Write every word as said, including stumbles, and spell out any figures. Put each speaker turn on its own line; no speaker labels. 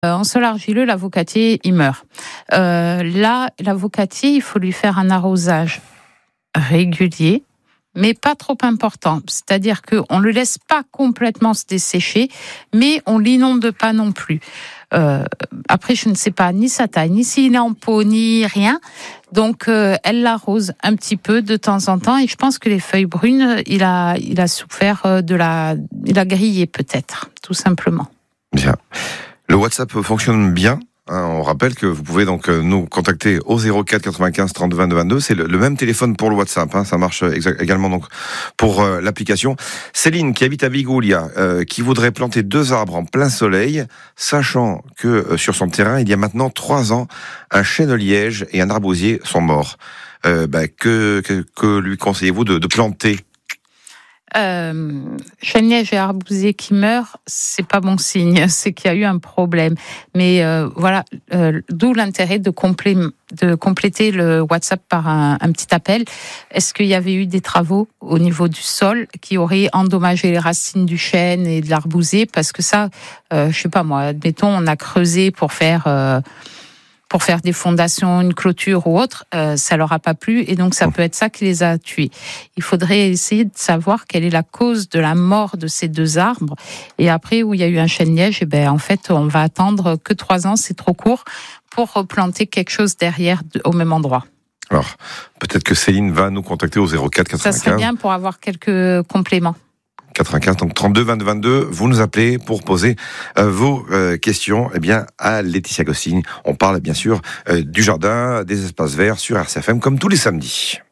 Euh, en sol argileux, l'avocatier, il meurt. Euh, là, l'avocatier, il faut lui faire un arrosage régulier, mais pas trop important. C'est-à-dire qu'on ne le laisse pas complètement se dessécher, mais on l'inonde pas non plus. Euh, après, je ne sais pas ni sa taille, ni s'il est en pot, ni rien. Donc, euh, elle l'arrose un petit peu de temps en temps. Et je pense que les feuilles brunes, il a, il a souffert de la, il a grillé peut-être, tout simplement.
Bien. Le WhatsApp fonctionne bien. On rappelle que vous pouvez donc nous contacter au zéro quatre quatre-vingt-quinze trente-deux vingt-deux vingt-deux. C'est le, le même téléphone pour le WhatsApp. Hein. Ça marche exa- également donc pour euh, l'application. Céline, qui habite à Bigoulia, euh, qui voudrait planter deux arbres en plein soleil, sachant que euh, sur son terrain, il y a maintenant trois ans, un chêne liège et un arbousier sont morts. Euh, bah, que, que, que lui conseillez-vous de, de planter ?
Euh, chêne liège et arbousier qui meurent, c'est pas bon signe, c'est qu'il y a eu un problème. Mais euh, voilà, euh, d'où l'intérêt de, complé- de compléter le WhatsApp par un, un petit appel. Est-ce qu'il y avait eu des travaux au niveau du sol qui auraient endommagé les racines du chêne et de l'arbousier ? Parce que ça, euh, je sais pas moi, admettons, on a creusé pour faire... Euh, pour faire des fondations, une clôture ou autre, euh, ça leur a pas plu et donc ça peut être ça qui les a tués. Il faudrait essayer de savoir quelle est la cause de la mort de ces deux arbres et après où il y a eu un chêne liège, et ben en fait on va attendre que trois ans, c'est trop court pour replanter quelque chose derrière au même endroit.
Alors peut-être que Céline va nous contacter au zéro quatre quatre-vingt-quinze.
Ça serait bien pour avoir quelques compléments.
quatre-vingt-quinze, donc trente-deux vingt-deux vingt-deux, vous nous appelez pour poser euh, vos euh, questions eh bien, à Laetitia Gosling. On parle bien sûr euh, du jardin, des espaces verts sur R C F M comme tous les samedis.